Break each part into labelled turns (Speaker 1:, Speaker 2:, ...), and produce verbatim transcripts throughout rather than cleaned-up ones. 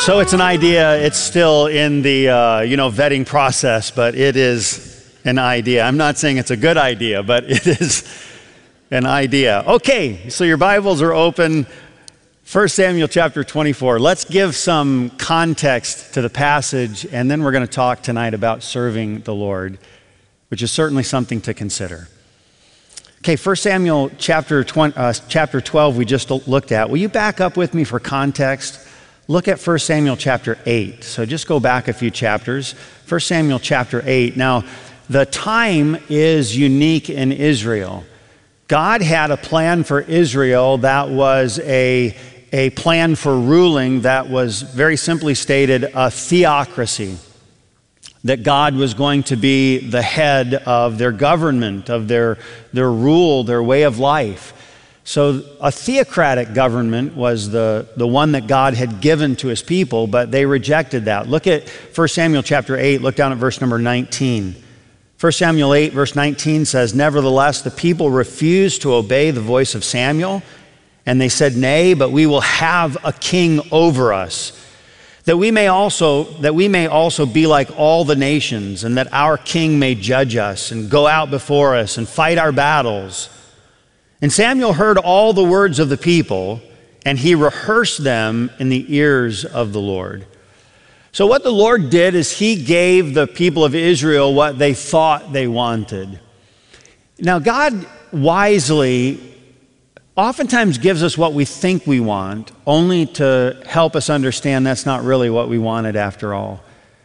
Speaker 1: So it's an idea. It's still in the uh, you know vetting process, but it is an idea. I'm not saying it's a good idea, but it is an idea. Okay, so your Bibles are open. First Samuel chapter twenty-four. Let's give some context to the passage, and then we're going to talk tonight about serving the Lord, which is certainly something to consider. Okay, First Samuel chapter twenty, uh, chapter twelve we just looked at. Will you back up with me for context? Look at First Samuel chapter eight. So just go back a few chapters. First Samuel chapter eight. Now, the time is unique in Israel. God had a plan for Israel that was a, a plan for ruling that was, very simply stated, a theocracy. That God was going to be the head of their government, of their, their rule, their way of life. So a theocratic government was the, the one that God had given to his people, but they rejected that. Look at First Samuel chapter eight, look down at verse number nineteen. First Samuel eight verse nineteen says, "Nevertheless, the people refused to obey the voice of Samuel, and they said, 'Nay, but we will have a king over us, that we may also, that we may also be like all the nations, and that our king may judge us and go out before us and fight our battles.' And Samuel heard all the words of the people, and he rehearsed them in the ears of the Lord." So what the Lord did is he gave the people of Israel what they thought they wanted. Now, God wisely oftentimes gives us what we think we want, only to help us understand that's not really what we wanted after all.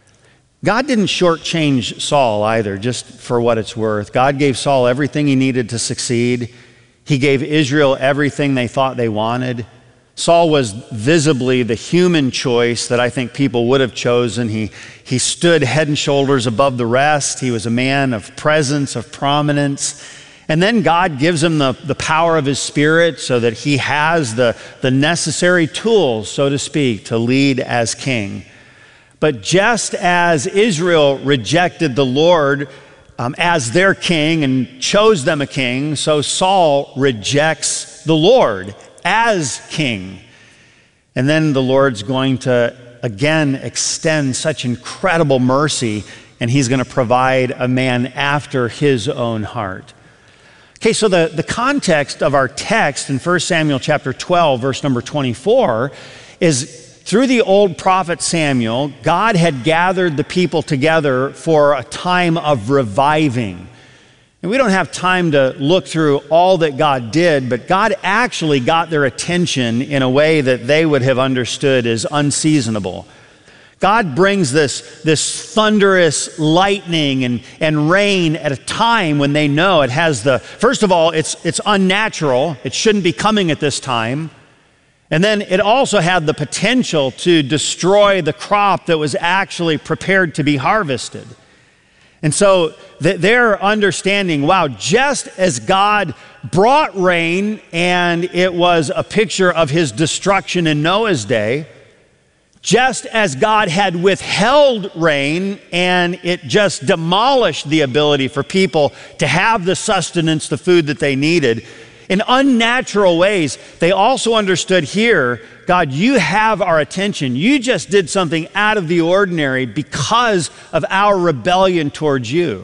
Speaker 1: God didn't shortchange Saul either, just for what it's worth. God gave Saul everything he needed to succeed. He gave Israel everything they thought they wanted. Saul was visibly the human choice that I think people would have chosen. He, he stood head and shoulders above the rest. He was a man of presence, of prominence. And then God gives him the, the power of his Spirit so that he has the, the necessary tools, so to speak, to lead as king. But just as Israel rejected the Lord um, as their king and chose them a king, so Saul rejects the Lord as king. And then the Lord's going to again extend such incredible mercy, and he's going to provide a man after his own heart. Okay, so the, the context of our text in First Samuel chapter twelve, verse number twenty-four, is through the old prophet Samuel, God had gathered the people together for a time of reviving. And we don't have time to look through all that God did, but God actually got their attention in a way that they would have understood as unseasonable. God brings this, this thunderous lightning and, and rain at a time when they know it has the, first of all, it's, it's unnatural. It shouldn't be coming at this time. And then it also had the potential to destroy the crop that was actually prepared to be harvested. And so they're understanding, wow, just as God brought rain and it was a picture of his destruction in Noah's day, just as God had withheld rain and it just demolished the ability for people to have the sustenance, the food that they needed, in unnatural ways, they also understood here, God, you have our attention. You just did something out of the ordinary because of our rebellion towards you.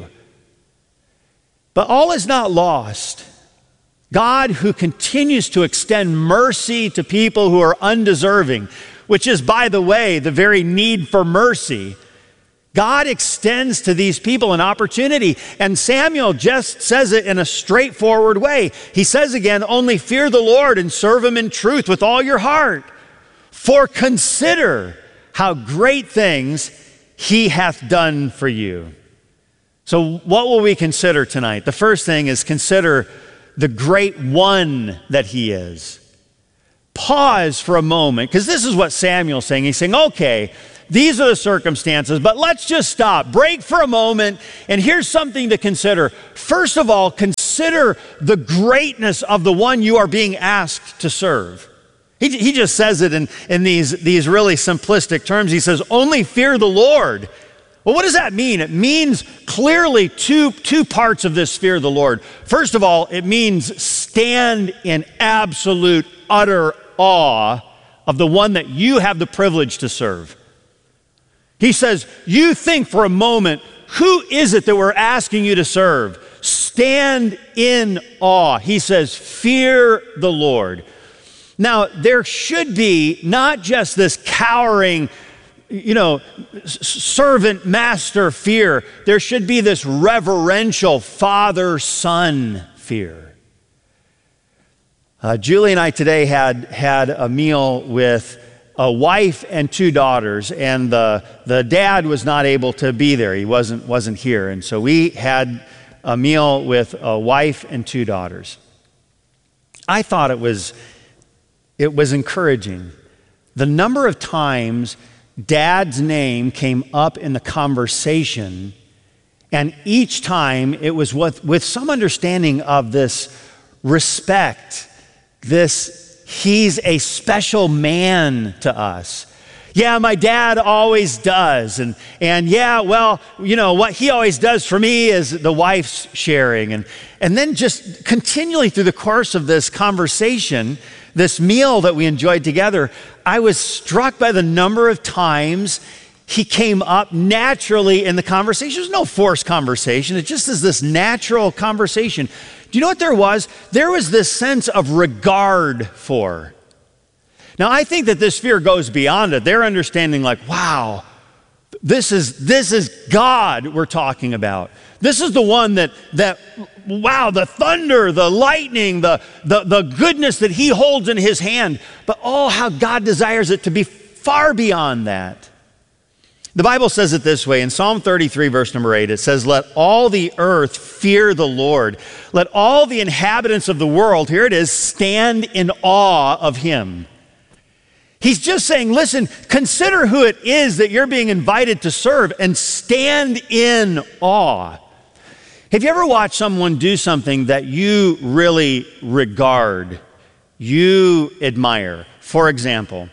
Speaker 1: But all is not lost. God, who continues to extend mercy to people who are undeserving, which is, by the way, the very need for mercy, God extends to these people an opportunity, and Samuel just says it in a straightforward way. He says again, "Only fear the Lord and serve him in truth with all your heart. For consider how great things he hath done for you." So what will we consider tonight? The first thing is consider the great one that he is. Pause for a moment, because this is what Samuel's saying. He's saying, okay, these are the circumstances, but let's just stop, break for a moment, and here's something to consider. First of all, consider the greatness of the one you are being asked to serve. He, he just says it in, in these, these really simplistic terms. He says, only fear the Lord. Well, what does that mean? It means clearly two, two parts of this fear the Lord. First of all, it means stand in absolute, utter awe of the one that you have the privilege to serve. He says, you think for a moment, who is it that we're asking you to serve? Stand in awe. He says, fear the Lord. Now, there should be not just this cowering, you know, servant master fear. There should be this reverential father-son fear. Uh, Julie and I today had, had a meal with a wife and two daughters, and the, the dad was not able to be there. He wasn't, wasn't here. And so we had a meal with a wife and two daughters. I thought it was, it was encouraging. The number of times Dad's name came up in the conversation, and each time it was with, with some understanding of this respect, this he's a special man to us. Yeah, my dad always does. And, and yeah, well, you know, what he always does for me is the wife's sharing. And, and then just continually through the course of this conversation, this meal that we enjoyed together, I was struck by the number of times he came up naturally in the conversation. There's no forced conversation. It just is this natural conversation. Do you know what there was? There was this sense of regard for. Now, I think that this fear goes beyond it. They're understanding like, wow, this is, this is God we're talking about. This is the one that, that wow, the thunder, the lightning, the, the, the goodness that he holds in his hand. But oh, how God desires it to be far beyond that. The Bible says it this way in Psalm thirty-three, verse number eight. It says, let all the earth fear the Lord. Let all the inhabitants of the world, here it is, stand in awe of him. He's just saying, listen, consider who it is that you're being invited to serve and stand in awe. Have you ever watched someone do something that you really regard, you admire? For example,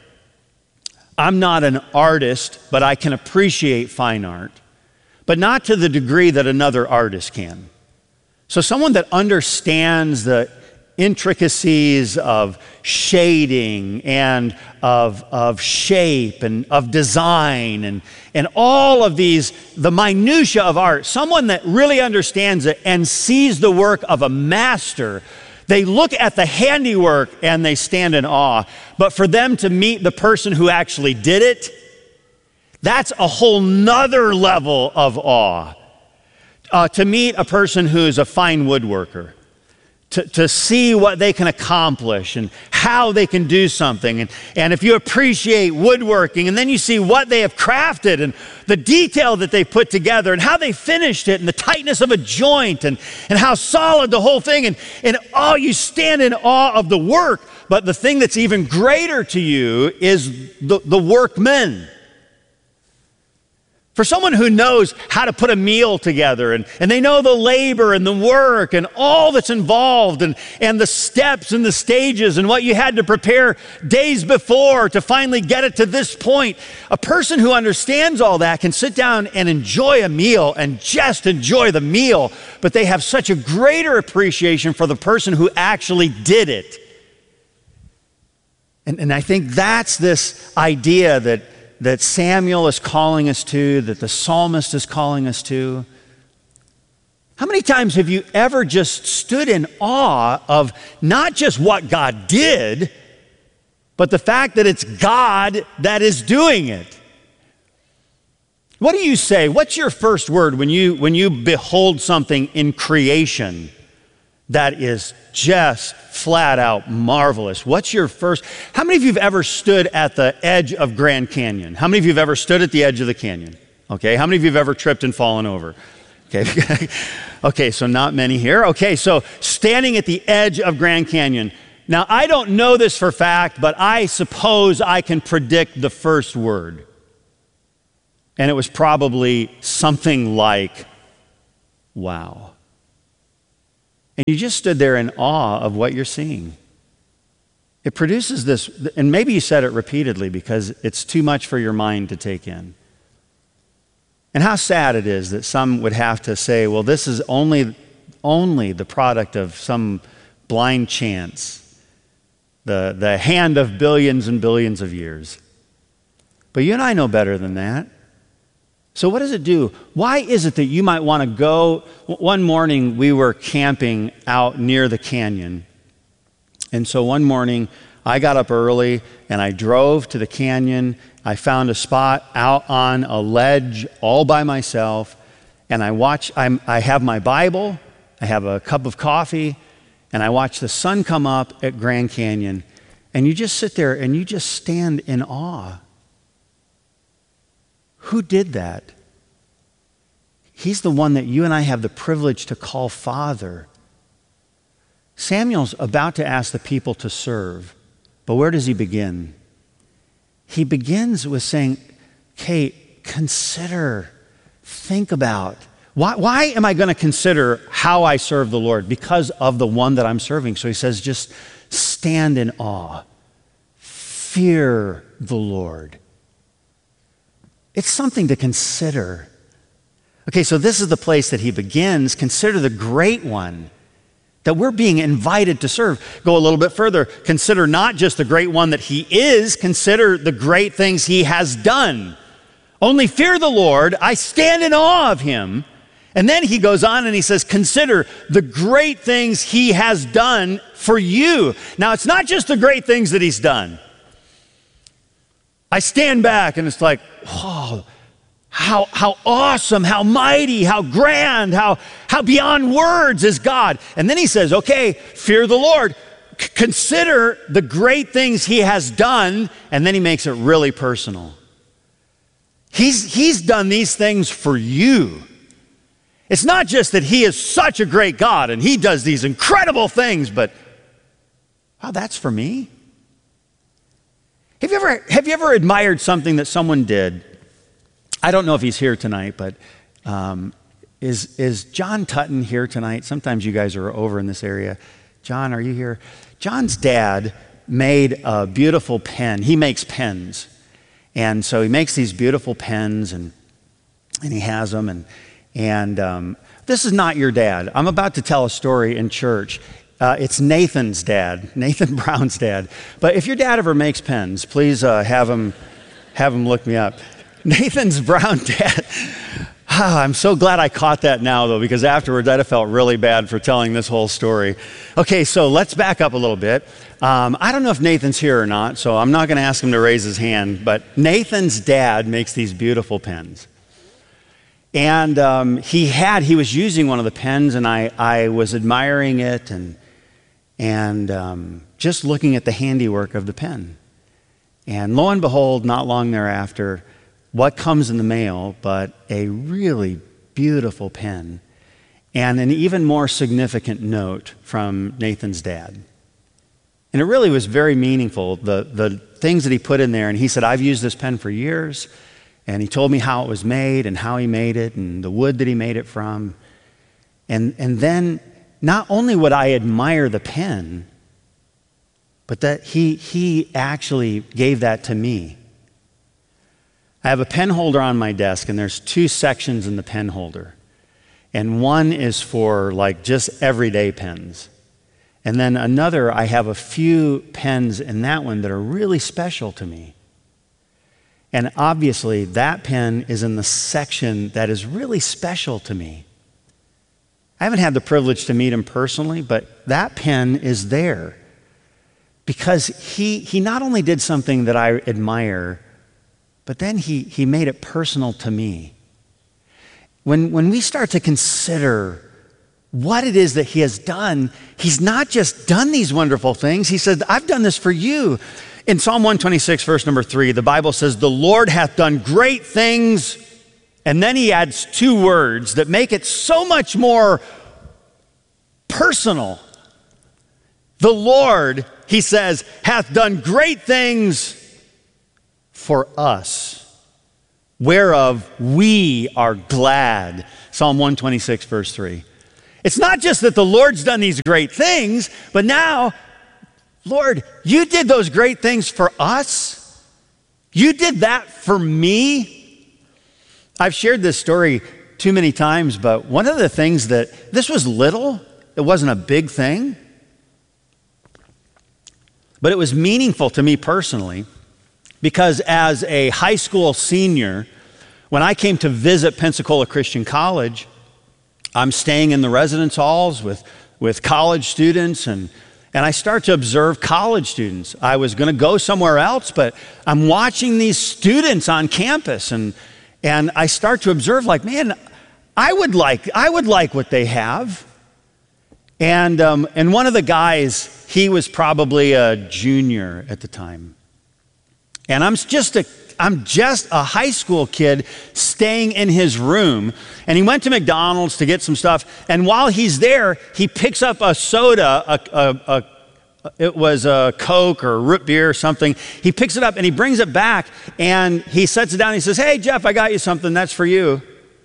Speaker 1: I'm not an artist, but I can appreciate fine art, but not to the degree that another artist can. So someone that understands the intricacies of shading and of, of shape and of design and, and all of these, the minutia of art, someone that really understands it and sees the work of a master, they look at the handiwork and they stand in awe. But for them to meet the person who actually did it, that's a whole nother level of awe. Uh, to meet a person who's a fine woodworker, to, to see what they can accomplish and how they can do something. And, and if you appreciate woodworking and then you see what they have crafted and the detail that they put together and how they finished it and the tightness of a joint and, and how solid the whole thing, and, and oh, you stand in awe of the work. But the thing that's even greater to you is the, the workmen. For someone who knows how to put a meal together and, and they know the labor and the work and all that's involved and, and the steps and the stages and what you had to prepare days before to finally get it to this point, a person who understands all that can sit down and enjoy a meal and just enjoy the meal, but they have such a greater appreciation for the person who actually did it. And, and I think that's this idea that that Samuel is calling us to, that the psalmist is calling us to. How many times have you ever just stood in awe of not just what God did, but the fact that it's God that is doing it? What do you say? What's your first word when you, when you behold something in creation that is just flat out marvelous? What's your first? How many of you have ever stood at the edge of Grand Canyon? How many of you have ever stood at the edge of the canyon? Okay, how many of you have ever tripped and fallen over? Okay, okay, so not many here. Okay, so standing at the edge of Grand Canyon. Now, I don't know this for fact, but I suppose I can predict the first word. And it was probably something like, wow. And you just stood there in awe of what you're seeing. It produces this, and maybe you said it repeatedly because it's too much for your mind to take in. And how sad it is that some would have to say, well, this is only, only the product of some blind chance. the, the hand of billions and billions of years. But you and I know better than that. So what does it do? Why is it that you might want to go? One morning we were camping out near the canyon. And so one morning I got up early and I drove to the canyon. I found a spot out on a ledge all by myself. And I watch, I'm, I have my Bible, I have a cup of coffee, and I watch the sun come up at Grand Canyon. And you just sit there and you just stand in awe. Who did that? He's the one that you and I have the privilege to call Father. Samuel's about to ask the people to serve, but where does he begin? He begins with saying, Kate, consider, think about. Why, why am I going to consider how I serve the Lord? Because of the one that I'm serving. So he says, just stand in awe. Fear the Lord. It's something to consider. Okay, so this is the place that he begins. Consider the great one that we're being invited to serve. Go a little bit further. Consider not just the great one that he is, consider the great things he has done. Only fear the Lord. I stand in awe of him. And then he goes on and he says, consider the great things he has done for you. Now, it's not just the great things that he's done. I stand back and it's like, whoa, how, how awesome, how mighty, how grand, how, how beyond words is God. And then he says, okay, fear the Lord. C- consider the great things he has done. And then he makes it really personal. He's, he's done these things for you. It's not just that he is such a great God and he does these incredible things, but, wow, that's for me. Have you ever, have you ever admired something that someone did? I don't know if he's here tonight, but um, is, is John Tutton here tonight? Sometimes you guys are over in this area. John, are you here? John's dad made a beautiful pen. He makes pens. And so he makes these beautiful pens, and, and he has them. And, and um, this is not your dad. I'm about to tell a story in church. Uh, it's Nathan's dad, Nathan Brown's dad. But if your dad ever makes pens, please uh, have him have him look me up. Nathan's Brown dad. Oh, I'm so glad I caught that now, though, because afterwards I'd have felt really bad for telling this whole story. Okay, so let's back up a little bit. Um, I don't know if Nathan's here or not, so I'm not going to ask him to raise his hand, but Nathan's dad makes these beautiful pens. And um, he had, he was using one of the pens, and I, I was admiring it and, and um, just looking at the handiwork of the pen. And lo and behold, not long thereafter, what comes in the mail but a really beautiful pen and an even more significant note from Nathan's dad. And it really was very meaningful, the, the things that he put in there. And he said, I've used this pen for years. And he told me how it was made and how he made it and the wood that he made it from. And, and then not only would I admire the pen, but that he, he actually gave that to me. I have a pen holder on my desk, and there's two sections in the pen holder. And one is for like just everyday pens. And then another, I have a few pens in that one that are really special to me. And obviously, that pen is in the section that is really special to me. I haven't had the privilege to meet him personally, but that pen is there because he, he not only did something that I admire, but then he, he made it personal to me. When, when we start to consider what it is that he has done, he's not just done these wonderful things. He said, I've done this for you. In Psalm one twenty-six, verse number three, the Bible says, the Lord hath done great things. And then he adds two words that make it so much more personal. The Lord, he says, hath done great things for us, whereof we are glad. Psalm one twenty-six, verse three. It's not just that the Lord's done these great things, but now, Lord, you did those great things for us. You did that for me. I've shared this story too many times, but one of the things that, this was little, it wasn't a big thing. But it was meaningful to me personally because as a high school senior, when I came to visit Pensacola Christian College, I'm staying in the residence halls with, with college students, and, and I start to observe college students. I was going to go somewhere else, but I'm watching these students on campus, and, and I start to observe like, man, I would like, I would like what they have. And, um, and one of the guys, he was probably a junior at the time. And I'm just a, I'm just a high school kid staying in his room. And he went to McDonald's to get some stuff. And while he's there, he picks up a soda, a, a, a, it was a Coke or root beer or something. He picks it up and he brings it back and he sets it down. And he says, "Hey, Jeff, I got you something. That's for you."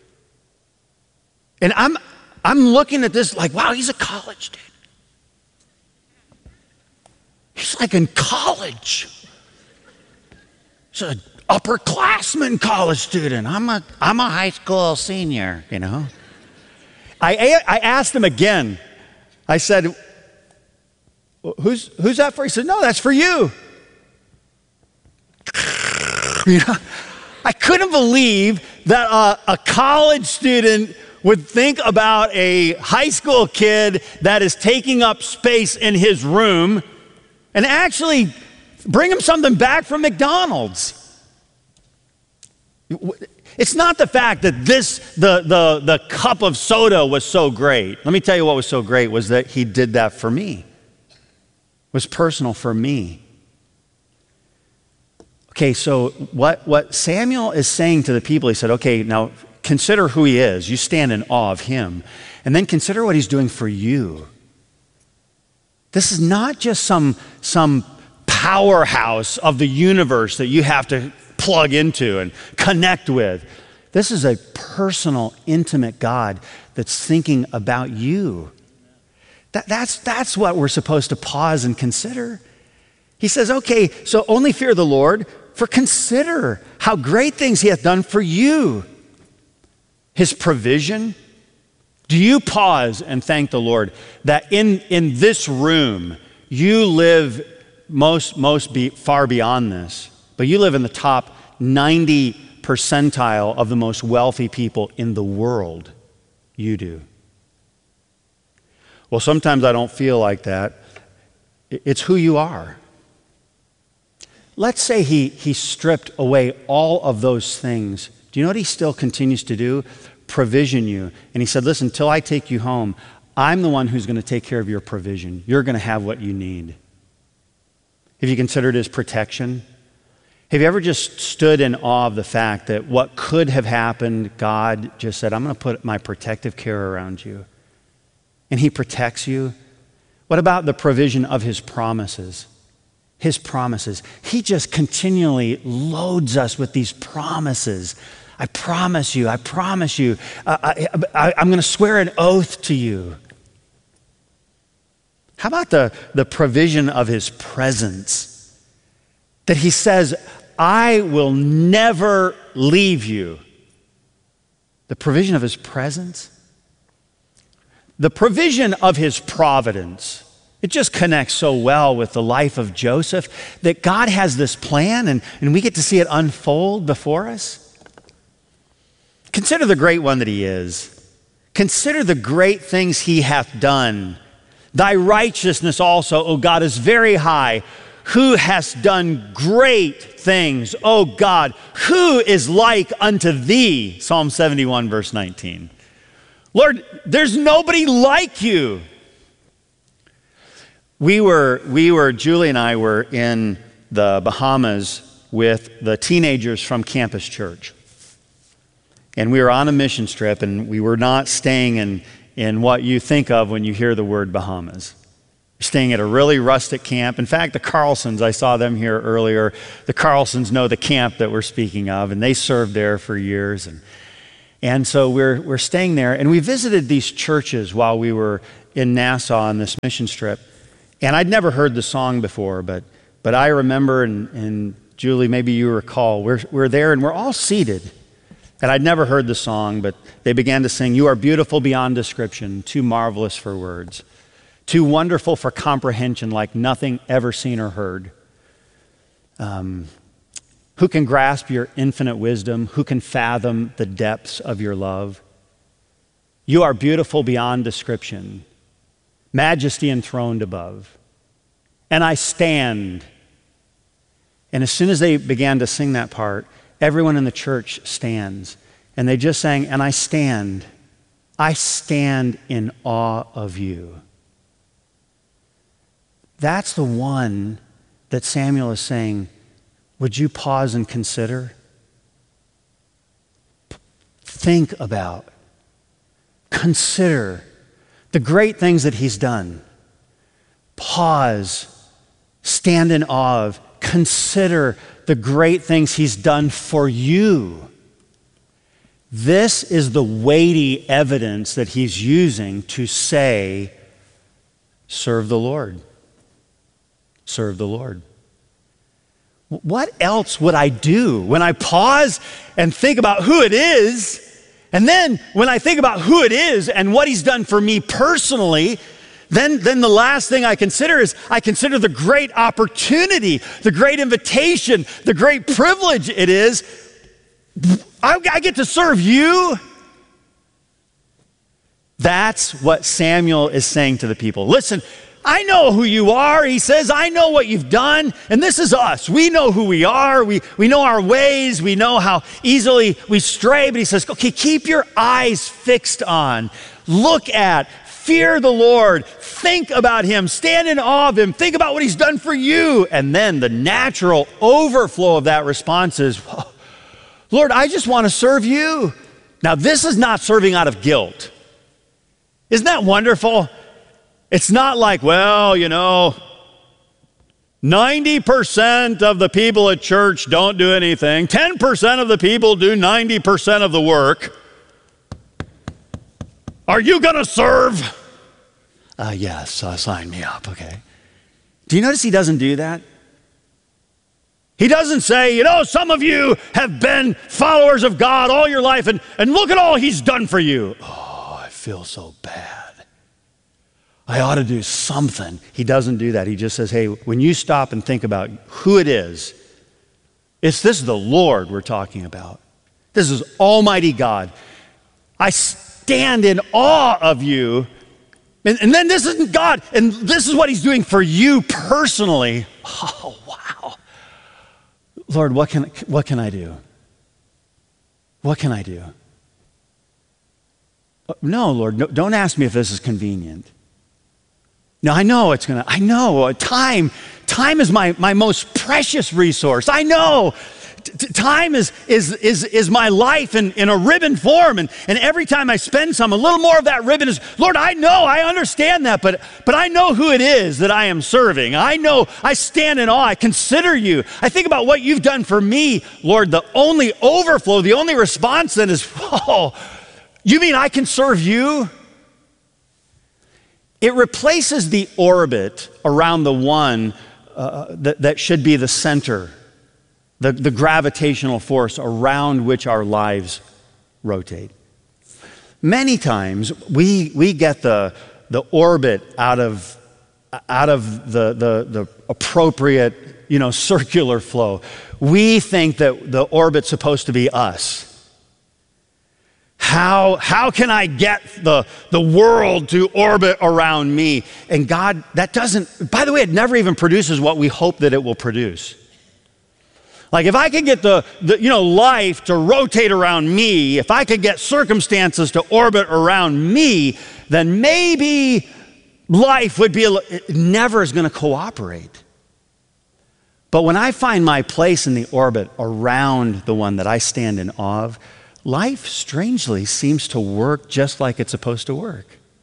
Speaker 1: And I'm, I'm looking at this like, wow, he's a college dude. He's like in college. He's an upperclassman college student. I'm a, I'm a high school senior, you know. I, I asked him again. I said, who's, who's that for? He said, "No, that's for you." You know, I couldn't believe that uh, a college student would think about a high school kid that is taking up space in his room and actually bring him something back from McDonald's. It's not the fact that this, the, the, the cup of soda was so great. Let me tell you what was so great was that he did that for me. It was personal for me. Okay, so what, what Samuel is saying to the people, he said, okay, now consider who he is. You stand in awe of him. And then consider what he's doing for you. This is not just some, some powerhouse of the universe that you have to plug into and connect with. This is a personal, intimate God that's thinking about you. That, that's, that's what we're supposed to pause and consider. He says, okay, so only fear the Lord, for consider how great things he hath done for you. His provision. Do you pause and thank the Lord that in, in this room, you live most, most be, far beyond this, but you live in the top ninety percentile of the most wealthy people in the world. You do. Well, sometimes I don't feel like that. It's who you are. Let's say he, he stripped away all of those things. Do you know what he still continues to do? Provision you. And he said, listen, until I take you home, I'm the one who's going to take care of your provision. You're going to have what you need. Have you considered his protection? Have you ever just stood in awe of the fact that what could have happened, God just said, I'm going to put my protective care around you. And he protects you. What about the provision of his promises? His promises. He just continually loads us with these promises. I promise you, I promise you, uh, I, I, I'm going to swear an oath to you. How about the, the provision of his presence? That he says, I will never leave you. The provision of his presence. The provision of his providence. It just connects so well with the life of Joseph that God has this plan and, and we get to see it unfold before us. Consider the great one that he is. Consider the great things he hath done. Thy righteousness also, O God, is very high. Who has done great things, O God? Who is like unto thee? Psalm seventy-one, verse nineteen. Lord, there's nobody like you. We were, we were, Julie and I were in the Bahamas with the teenagers from Campus Church. And we were on a mission trip, and we were not staying in, in what you think of when you hear the word Bahamas. We're staying at a really rustic camp. In fact, the Carlsons, I saw them here earlier. The Carlsons know the camp that we're speaking of, and they served there for years. And, and so we're, we're staying there, and we visited these churches while we were in Nassau on this mission trip. And I'd never heard the song before, but, but I remember, and, and Julie, maybe you recall, we're, we're there, and we're all seated. And I'd never heard the song, but they began to sing, "You are beautiful beyond description, too marvelous for words. too wonderful for comprehension, like nothing ever seen or heard. Um, who can grasp your infinite wisdom? Who can fathom the depths of your love? You are beautiful beyond description, majesty enthroned above. And I stand. And as soon as they began to sing that part, everyone in the church stands. And they just sang, and I stand. I stand in awe of you. That's the one that Samuel is saying, would you pause and consider? Think about, consider the great things that he's done. Pause, stand in awe of, consider the great things he's done for you. This is the weighty evidence that he's using to say, serve the Lord. Serve the Lord. What else would I do when I pause and think about who it is? And then when I think about who it is and what he's done for me personally, then, then the last thing I consider is I consider the great opportunity, the great invitation, the great privilege it is. I, I get to serve you. That's what Samuel is saying to the people. Listen, I know who you are. He says, I know what you've done. And this is us. We know who we are. We, we know our ways. We know how easily we stray. But he says, okay, keep your eyes fixed on. Look at, fear the Lord. Think about him. Stand in awe of him. Think about what he's done for you. And then the natural overflow of that response is, Lord, I just want to serve you. Now, this is not serving out of guilt. Isn't that wonderful? It's not like, well, you know, ninety percent of the people at church don't do anything. ten percent of the people do ninety percent of the work. Are you going to serve? Uh, yes, uh, sign me up, okay. Do you notice he doesn't do that? He doesn't say, you know, some of you have been followers of God all your life, and, and look at all he's done for you. Oh, I feel so bad. I ought to do something. He doesn't do that. He just says, hey, when you stop and think about who it is, it's this is the Lord we're talking about. This is Almighty God. I stand in awe of you. And, and then this isn't God, and this is what he's doing for you personally. Oh, wow. Lord, what can, what can I do? What can I do? No, Lord, no, don't ask me if this is convenient. No, I know it's gonna, I know, time, time is my, my most precious resource. I know. T- time is, is, is, is my life in, in a ribbon form, and, and every time I spend some, a little more of that ribbon is, Lord, I know, I understand that, but, but I know who it is that I am serving. I know, I stand in awe, I consider you. I think about what you've done for me, Lord. The only overflow, the only response then is, oh, you mean I can serve you? It replaces the orbit around the one uh, that, that should be the center, the, the gravitational force around which our lives rotate. Many times we, we get the, the orbit out of, out of the, the, the appropriate, you know, circular flow. We think that the orbit's supposed to be us. How, how can I get the, the world to orbit around me? And God, that doesn't, by the way, it never even produces what we hope that it will produce. Like if I could get the, the, you know, life to rotate around me, if I could get circumstances to orbit around me, then maybe life would be, a, it never is going to cooperate. But when I find my place in the orbit around the one that I stand in awe of, life strangely seems to work just like it's supposed to work.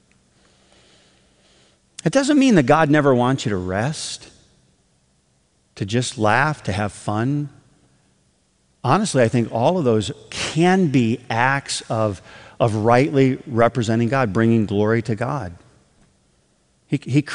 Speaker 1: It doesn't mean that God never wants you to rest, to just laugh, to have fun. Honestly, I think all of those can be acts of, of rightly representing God, bringing glory to God. He, he